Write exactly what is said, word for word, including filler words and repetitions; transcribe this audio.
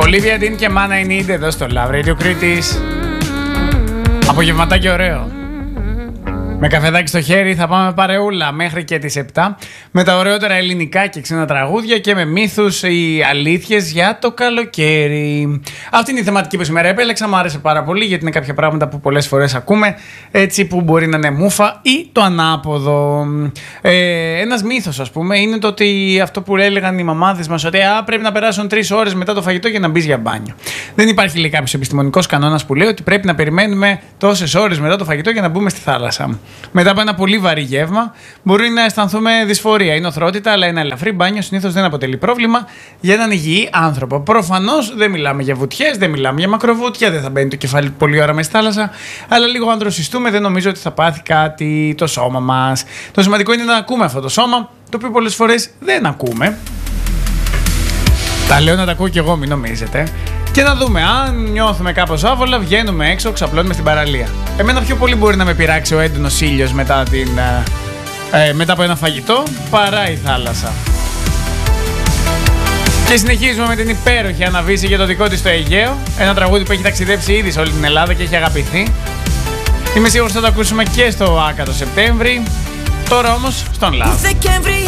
Ολίβια Ντίν και Μάνα Ινίντε εδώ στο Love Radio Κρήτης. Απογευματάκι ωραίο. Με καφεδάκι στο χέρι θα πάμε παρεούλα μέχρι και τις επτά με τα ωραιότερα ελληνικά και ξένα τραγούδια και με μύθους ή αλήθειες για το καλοκαίρι. Αυτή είναι η θεματική που σήμερα επέλεξα. Μου άρεσε πάρα πολύ γιατί είναι κάποια πράγματα που πολλές φορές ακούμε έτσι που μπορεί να είναι μούφα ή το ανάποδο. Ε, ένας μύθος, ας πούμε, είναι το ότι αυτό που έλεγαν οι μαμάδες μας ότι α, πρέπει να περάσουν τρεις ώρες μετά το φαγητό για να μπεις για μπάνιο. Δεν υπάρχει, λέει, κάποιος επιστημονικός κανόνας που λέει ότι πρέπει να περιμένουμε τόσες ώρες μετά το φαγητό για να μπούμε στη θάλασσα. Μετά από ένα πολύ βαρύ γεύμα, μπορεί να αισθανθούμε δυσφορία ή νοθρότητα, αλλά ένα ελαφρύ μπάνιο συνήθως δεν αποτελεί πρόβλημα για έναν υγιή άνθρωπο. Προφανώς δεν μιλάμε για βουτιές, δεν μιλάμε για μακροβούτια, δεν θα μπαίνει το κεφάλι πολύ ώρα μέσα στη θάλασσα, αλλά λίγο αν δροσιστούμε, δεν νομίζω ότι θα πάθει κάτι το σώμα μας. Το σημαντικό είναι να ακούμε αυτό το σώμα, το οποίο πολλές φορές δεν ακούμε. Τα λέω να τα ακούω κι εγώ, μην νομίζετε. Και να δούμε, αν νιώθουμε κάπως άβολα, βγαίνουμε έξω, ξαπλώνουμε στην παραλία. Εμένα πιο πολύ μπορεί να με πειράξει ο έντονος ήλιος μετά, την, ε, μετά από ένα φαγητό, παρά η θάλασσα. Και συνεχίζουμε με την υπέροχη Αναβίση για το δικό της το Αιγαίο. Ένα τραγούδι που έχει ταξιδέψει ήδη σε όλη την Ελλάδα και έχει αγαπηθεί. Είμαι σίγουρος θα το ακούσουμε και στο ΆΚΑ το Σεπτέμβρη. Τώρα όμως στον Love.